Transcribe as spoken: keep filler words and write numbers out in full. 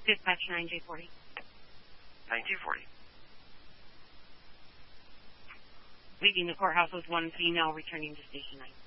Dispatch nine J forty. nine J forty. Leaving the courthouse with one female returning to Station nine.